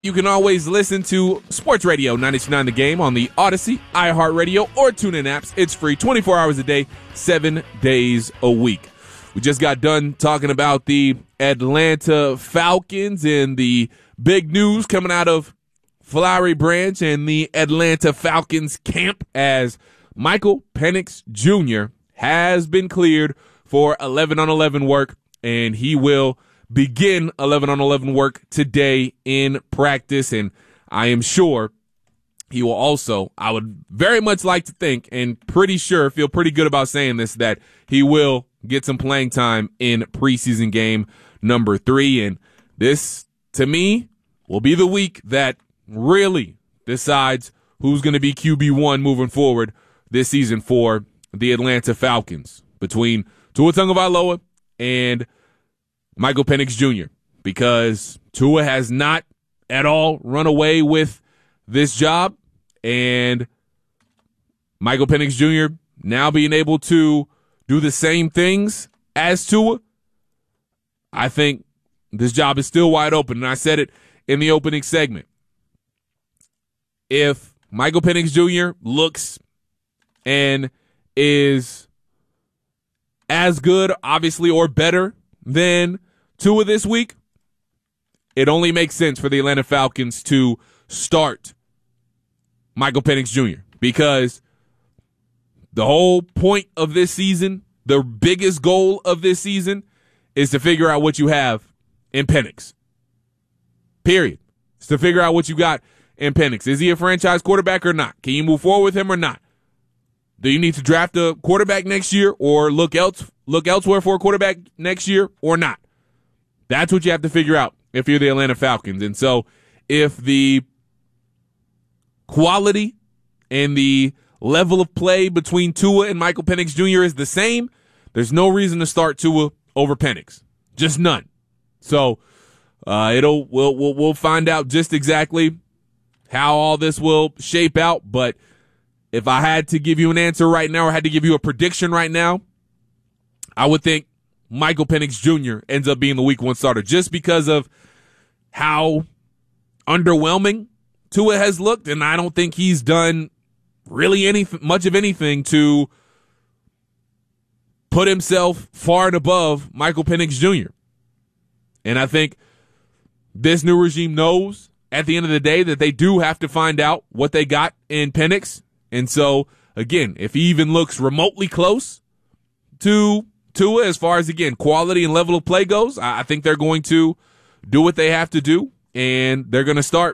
You can always listen to Sports Radio 99 The Game on the Odyssey, iHeartRadio, or TuneIn apps. It's free 24 hours a day, 7 days a week. We just got done talking about the Atlanta Falcons and the big news coming out of Flowery Branch and the Atlanta Falcons camp as Michael Penix Jr. has been cleared for 11-on-11 work, and he will begin 11-on-11 work today in practice, and I am sure he will also, I would very much like to think, and pretty sure, feel pretty good about saying this, that he will get some playing time in preseason game number 3, and this, to me, will be the week that really decides who's going to be QB1 moving forward this season for the Atlanta Falcons, between Tua Tagovailoa and Michael Penix Jr., because Tua has not at all run away with this job, and Michael Penix Jr. now being able to do the same things as Tua, I think this job is still wide open, and I said it in the opening segment. If Michael Penix Jr. looks and is as good, obviously, or better than Tua this week, it only makes sense for the Atlanta Falcons to start Michael Penix Jr. because the whole point of this season, the biggest goal of this season, is to figure out what you have in Penix. Period. It's to figure out what you got in Penix. Is he a franchise quarterback or not? Can you move forward with him or not? Do you need to draft a quarterback next year or look elsewhere for a quarterback next year or not? That's what you have to figure out if you're the Atlanta Falcons. And so if the quality and the level of play between Tua and Michael Penix Jr. is the same, there's no reason to start Tua over Penix. Just none. So we'll find out just exactly how all this will shape out. But if I had to give you an answer right now or had to give you a prediction right now, I would think Michael Penix Jr. ends up being the week 1 starter just because of how underwhelming Tua has looked, and I don't think he's done really much of anything to put himself far and above Michael Penix Jr. And I think this new regime knows at the end of the day that they do have to find out what they got in Penix. And so, again, if he even looks remotely close to Tua as far as, again, quality and level of play goes, I think they're going to do what they have to do, and they're going to start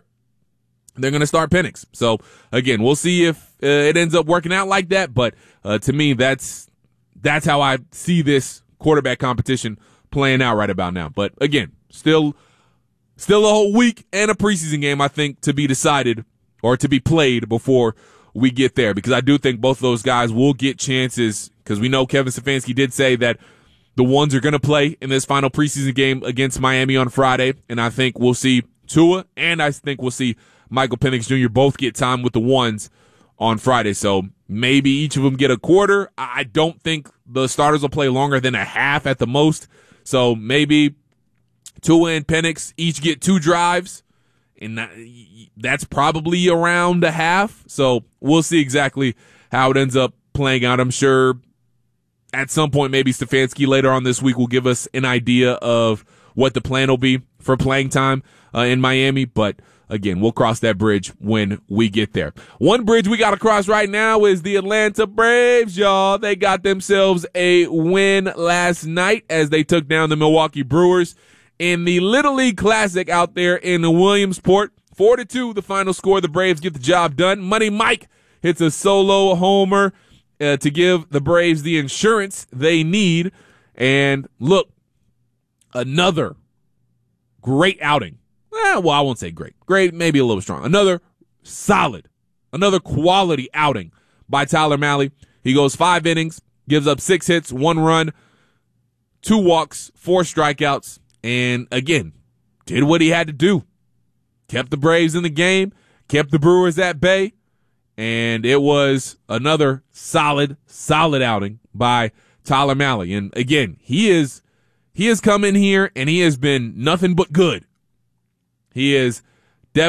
Penix. So, again, we'll see if it ends up working out like that. But to me, that's how I see this quarterback competition playing out right about now. But, again, still a whole week and a preseason game, I think, to be decided or to be played before we get there, because I do think both of those guys will get chances, because we know Kevin Stefanski did say that the ones are going to play in this final preseason game against Miami on Friday, and I think we'll see Tua and I think we'll see Michael Penix Jr. both get time with the ones on Friday. So maybe each of them get a quarter. I don't think the starters will play longer than a half at the most. So maybe Tua and Penix each get 2 drives, and that's probably around a half. So we'll see exactly how it ends up playing out. I'm sure at some point maybe Stefanski later on this week will give us an idea of what the plan will be for playing time in Miami. But again, we'll cross that bridge when we get there. One bridge we got to cross right now is the Atlanta Braves, y'all. They got themselves a win last night as they took down the Milwaukee Brewers in the Little League Classic out there in Williamsport. 4-2, the final score. The Braves get the job done. Money Mike hits a solo homer to give the Braves the insurance they need. And look, another great outing. Well, I won't say great. Great, maybe a little strong. Another solid, another quality outing by Tyler Mahle. He goes 5 innings, gives up 6 hits, 1 run, 2 walks, 4 strikeouts, and again, did what he had to do. Kept the Braves in the game, kept the Brewers at bay, and it was another solid outing by Tyler Mahle. And again, he has come in here and he has been nothing but good. He has